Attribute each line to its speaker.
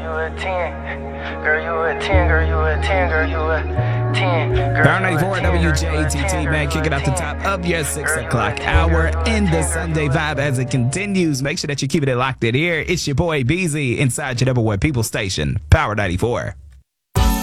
Speaker 1: you a 10. Girl, you a 10. Girl, you a 10. Girl, you a 10.
Speaker 2: Power 94 WJTT, man, kicking off the top of your 6 o'clock hour in the Sunday vibe as it continues. Make sure that you keep it locked in here. It's your boy BZ inside your number one people station, Power 94.